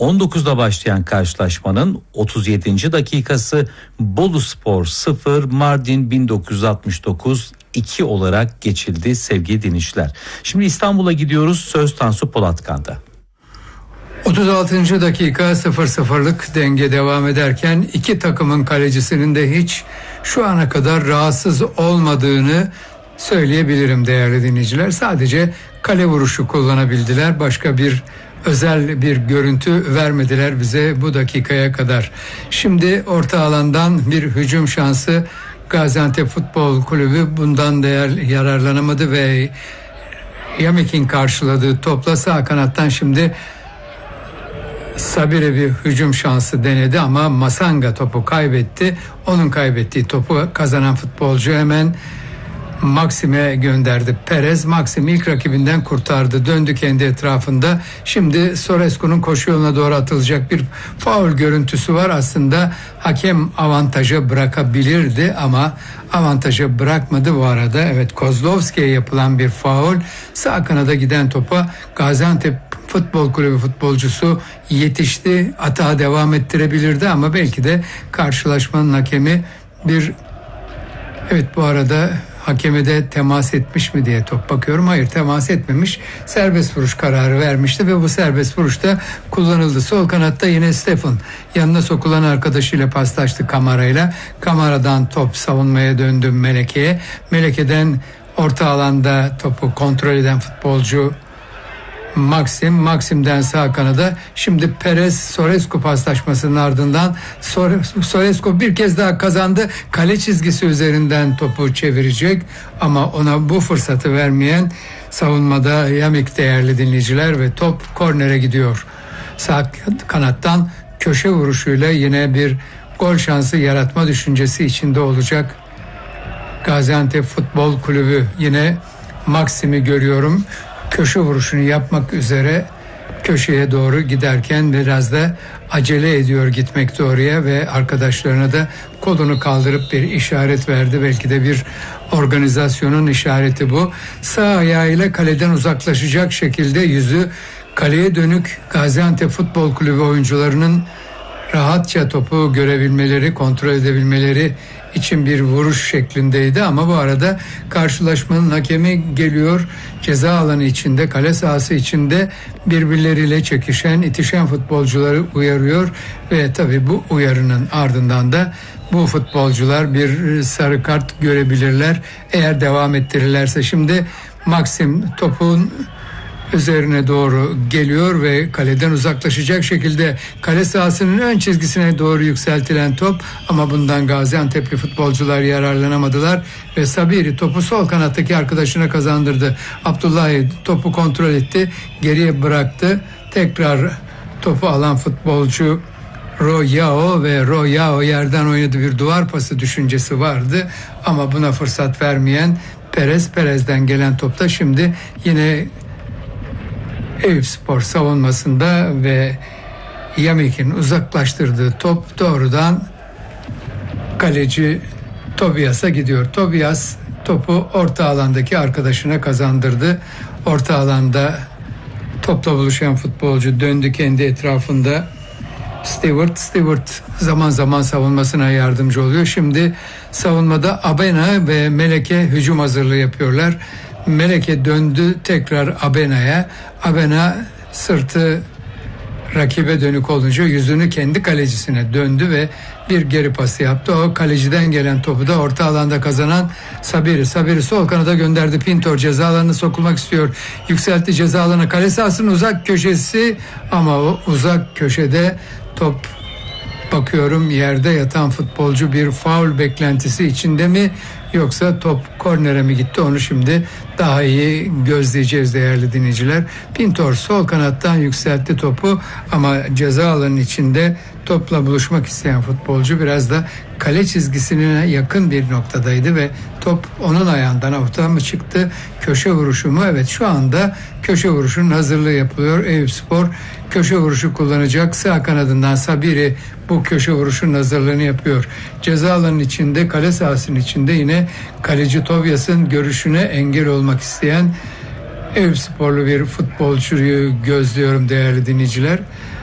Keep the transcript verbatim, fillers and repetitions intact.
on dokuzda başlayan karşılaşmanın otuz yedinci dakikası Boluspor sıfır Mardin bin dokuz yüz altmış dokuz iki olarak geçildi sevgili dinleyiciler. Şimdi İstanbul'a gidiyoruz, söz Tansu Polatkan'da. otuz altıncı dakika sıfır sıfırlık denge devam ederken iki takımın kalecisinin de hiç şu ana kadar rahatsız olmadığını söyleyebilirim değerli dinleyiciler. Sadece kale vuruşu kullanabildiler. Başka bir özel bir görüntü vermediler bize bu dakikaya kadar. Şimdi orta alandan bir hücum şansı, Gaziantep Futbol Kulübü bundan değer yararlanamadı ve Yamik'in karşıladığı topla sağ kanattan şimdi Sabire bir hücum şansı denedi ama Masanga topu kaybetti. Onun kaybettiği topu kazanan futbolcu hemen Maxim'e gönderdi. Perez, Maxim ilk rakibinden kurtardı. Döndü kendi etrafında. Şimdi Sorescu'nun koşu yoluna doğru atılacak bir faul görüntüsü var. Aslında hakem avantaja bırakabilirdi ama avantaja bırakmadı bu arada. Evet, Kozlovski'ye yapılan bir faul. Sağ kanada giden topa Gaziantep Futbol Kulübü futbolcusu yetişti. Atağa devam ettirebilirdi ama belki de karşılaşmanın hakemi bir... Evet, bu arada hakeme de temas etmiş mi diye top bakıyorum. Hayır, temas etmemiş. Serbest vuruş kararı vermişti ve bu serbest vuruşta kullanıldı. Sol kanatta yine Stefan yanına sokulan arkadaşıyla paslaştı Kamara'yla. Kamara'dan top savunmaya döndü Meleke'ye. Meleke'den orta alanda topu kontrol eden futbolcu Maxim, Maxim'den sağ kanada şimdi Perez Sorescu paslaşmasının ardından Sorescu bir kez daha kazandı. Kale çizgisi üzerinden topu çevirecek ama ona bu fırsatı vermeyen savunmada Yamik değerli dinleyiciler ve top kornere gidiyor. Sağ kanattan köşe vuruşuyla yine bir gol şansı yaratma düşüncesi içinde olacak Gaziantep Futbol Kulübü. Yine Maxim'i görüyorum. Köşe vuruşunu yapmak üzere köşeye doğru giderken biraz da acele ediyor gitmekte oraya ve arkadaşlarına da kolunu kaldırıp bir işaret verdi. Belki de bir organizasyonun işareti bu. Sağ ayağıyla kaleden uzaklaşacak şekilde yüzü kaleye dönük Gaziantep Futbol Kulübü oyuncularının rahatça topu görebilmeleri, kontrol edebilmeleri için bir vuruş şeklindeydi ama bu arada karşılaşmanın hakemi geliyor. Ceza alanı içinde, kale sahası içinde birbirleriyle çekişen, itişen futbolcuları uyarıyor ve tabii bu uyarının ardından da bu futbolcular bir sarı kart görebilirler eğer devam ettirirlerse. Şimdi Maxim topun üzerine doğru geliyor ve kaleden uzaklaşacak şekilde kale sahasının ön çizgisine doğru yükseltilen top ama bundan Gaziantep'li futbolcular yararlanamadılar ve Sabiri topu sol kanattaki arkadaşına kazandırdı. Abdullahi topu kontrol etti, geriye bıraktı. Tekrar topu alan futbolcu Royao ve Royao yerden oynadı, bir duvar pası düşüncesi vardı ama buna fırsat vermeyen Perez, Perez'den gelen topta şimdi yine Eyüpspor savunmasında ve Yamik'in uzaklaştırdığı top doğrudan kaleci Tobias'a gidiyor. Tobias topu orta alandaki arkadaşına kazandırdı. Orta alanda topla buluşan futbolcu döndü kendi etrafında. Stewart, Stewart zaman zaman savunmasına yardımcı oluyor. Şimdi savunmada Abena ve Meleke hücum hazırlığı yapıyorlar. Meleke döndü tekrar Abena'ya. Abena sırtı rakibe dönük olunca yüzünü kendi kalecisine döndü ve bir geri pası yaptı. O kaleciden gelen topu da orta alanda kazanan Sabiri. Sabiri sol kanada gönderdi. Pintor ceza alanına sokulmak istiyor. Yükseltti ceza alanına. Kale sahasının uzak köşesi ama o uzak köşede top, bakıyorum yerde yatan futbolcu bir faul beklentisi içinde mi yoksa top kornere mi gitti, onu şimdi daha iyi gözleyeceğiz değerli dinleyiciler. Pintor sol kanattan yükseltti topu ama ceza alanının içinde topla buluşmak isteyen futbolcu biraz da kale çizgisine yakın bir noktadaydı ve top onun ayağından avuta mı çıktı, köşe vuruşu mu? Evet, şu anda köşe vuruşunun hazırlığı yapılıyor. Eyüpspor köşe vuruşu kullanacak. Sağ kanadından Sabiri bu köşe vuruşun hazırlığını yapıyor. Ceza alanının içinde, kale sahasının içinde yine kaleci Tobias'ın görüşüne engel olmak isteyen Eyüpsporlu bir futbolcuyu gözlüyorum değerli dinleyiciler.